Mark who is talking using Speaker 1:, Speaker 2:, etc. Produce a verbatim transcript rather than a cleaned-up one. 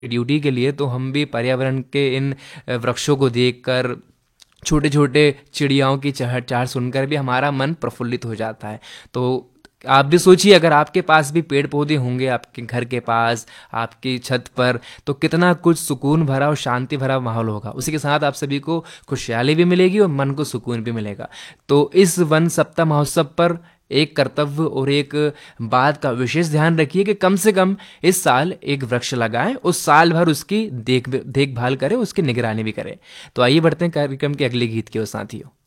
Speaker 1: Duty के लिए, तो हम भी पर्यावरण के इन अ, वृक्षों को देखकर, छोटे छोटे चिड़ियाओं की चहचहाट सुनकर भी हमारा मन प्रफुल्लित हो जाता है। तो आप भी सोचिए, अगर आपके पास भी पेड़ पौधे होंगे आपके घर के पास, आपकी छत पर, तो कितना कुछ सुकून भरा और शांति भरा माहौल होगा। उसी के साथ आप सभी को खुशहाली भी मिलेगी और मन को सुकून भी मिलेगा। तो इस वन सप्ताह महोत्सव पर एक कर्तव्य और एक बात का विशेष ध्यान रखिए कि कम से कम इस साल एक वृक्ष लगाएं, उस साल भर उसकी देख देखभाल करें, उसकी निगरानी भी करें। तो आइए बढ़ते हैं कार्यक्रम के अगले गीत की ओर साथियों।